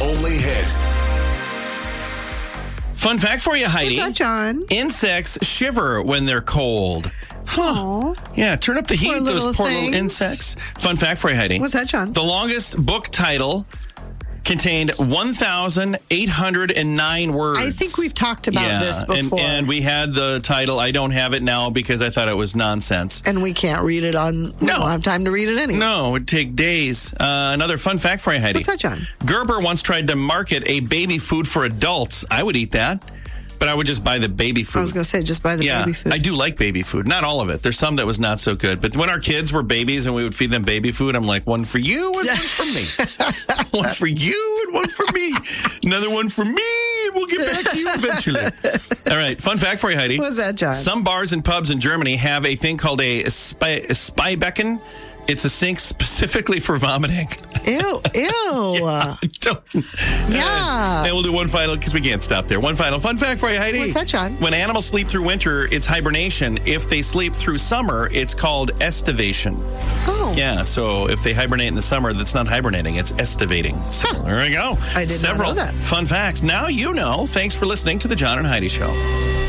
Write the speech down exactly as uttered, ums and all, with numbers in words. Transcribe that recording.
only hit. Fun fact for you, Heidi. What's that, John? Insects shiver when they're cold. Huh. Yeah, turn up the heat, Poor those little poor things. little insects. Fun fact for you, Heidi. What's that, John? The longest book title contained one thousand eight hundred nine words. I think we've talked about yeah, this before. And, and we had the title. I don't have it now because I thought it was nonsense. And we can't read it on... We No. don't have time to read it anyway. No, it would take days. Uh, another fun fact for you, Heidi. What's that, John? Gerber once tried to market a baby food for adults. I would eat that, but I would just buy the baby food. I was going to say, just buy the yeah, baby food. I do like baby food. Not all of it. There's some that was not so good. But when our kids were babies and we would feed them baby food, I'm like, one for you and one for me. One for you and one for me. Another one for me. We'll get back to you eventually. All right. Fun fact for you, Heidi. What's that, John? Some bars and pubs in Germany have a thing called a spy, a Spybecken. It's a sink specifically for vomiting. Ew, ew. yeah. Don't, Yeah. Uh, and we'll do one final, because we can't stop there. One final fun fact for you, Heidi. What's that, John? When animals sleep through winter, it's hibernation. If they sleep through summer, it's called estivation. Oh. Yeah, so if they hibernate in the summer, that's not hibernating, it's estivating. So Huh. there we go. I did not Several know that. fun facts. Now you know. Thanks for listening to the John and Heidi Show.